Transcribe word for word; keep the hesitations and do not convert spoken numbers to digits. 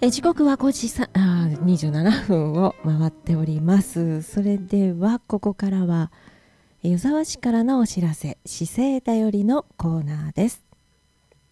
え時刻はごじさあにじゅうななふんを回っております。それではここからは湯沢市からのお知らせ、姿勢だよりのコーナーです。